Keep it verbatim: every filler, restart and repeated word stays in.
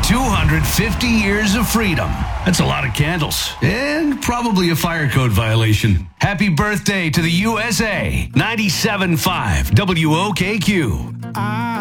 two hundred fifty years of freedom. That's a lot of candles. And probably a fire code violation. Happy birthday to the U S A. ninety-seven point five W O K Q.